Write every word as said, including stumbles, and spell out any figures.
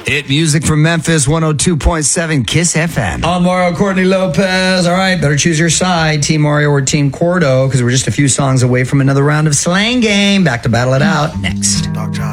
Hit music from Memphis, one oh two point seven Kiss F M. I'm Mario Courtney Lopez. All right, better choose your side, Team Mario or Team Cordo, because we're just a few songs away from another round of Slang Game. Back to battle it out next.